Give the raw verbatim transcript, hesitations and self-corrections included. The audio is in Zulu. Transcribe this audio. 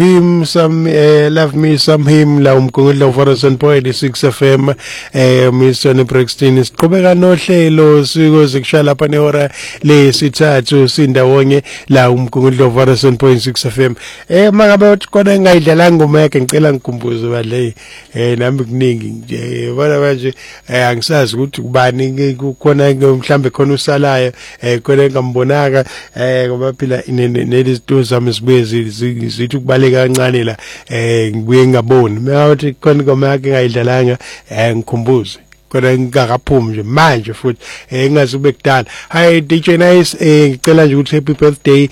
Him some uh, love me some him la umgungudla four point six F M eh Milton Brixton siqhubeka nohlelo siko zikusha lapha nehora lesithathu sindawonye la umgungudla four point six F M eh mangabe khona engayidlala ngoma yakhe ngicela ngikhumbuze badle eh nami kuningi nje bona manje angisazi ukuthi kubani kukhona mhlambe khona usalayo eh khona engambonaka eh ngoba phela nelizitulo zami sibuye zithi kubale kancane la eh ngibuye ngaboni ngathi khona ngoma yakhe ngayidlalanga eh ngikhumbuze kodwa ngingakaphumi nje manje futhi engazi ube kudala hi D J Nice eh ngicela nje ukuthi happy birthday